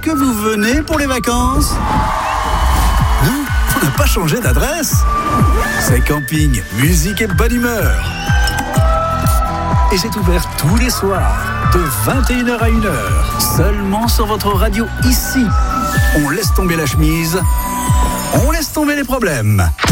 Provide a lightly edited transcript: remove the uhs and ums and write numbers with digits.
que vous venez pour les vacances ? Non, on n'a pas changé d'adresse. C'est camping, musique et bonne humeur. Et c'est ouvert tous les soirs, de 21h à 1h, seulement sur votre radio ici. On laisse tomber la chemise, on laisse tomber les problèmes.